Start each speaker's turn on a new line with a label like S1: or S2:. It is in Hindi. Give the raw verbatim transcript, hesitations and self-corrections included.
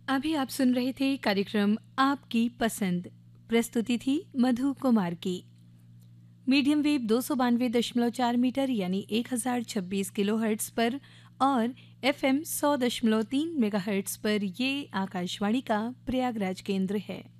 S1: अभी आप सुन रहे थे कार्यक्रम आपकी पसंद। प्रस्तुति थी मधु कुमार की। मीडियम वेव दो सौ बानवे दशमलव चार मीटर यानी एक हजार छब्बीस किलो हर्ट्स पर और एफएम सौ दशमलव तीन मेगा हर्ट्स पर ये आकाशवाणी का प्रयागराज केंद्र है।